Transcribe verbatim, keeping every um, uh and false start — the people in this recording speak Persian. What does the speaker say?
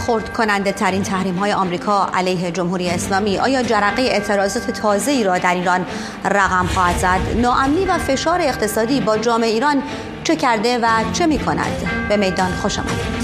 برخورد کننده ترین تحریم های آمریکا علیه جمهوری اسلامی آیا جرقه اعتراضات تازه‌ای را در ایران رقم خواهد زد؟ ناامنی و فشار اقتصادی با جامعه ایران چه کرده و چه می کند؟ به میدان خوش آمدید.